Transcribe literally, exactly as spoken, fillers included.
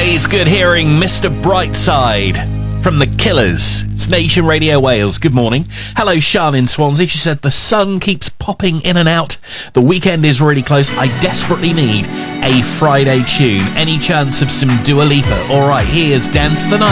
Always good hearing Mister Brightside from The Killers. It's Nation Radio Wales. Good morning. Hello, Sean in Swansea. She said, the sun keeps popping in and out. The weekend is really close. I desperately need a Friday tune. Any chance of some Dua Lipa? All right, here's Dance the Night.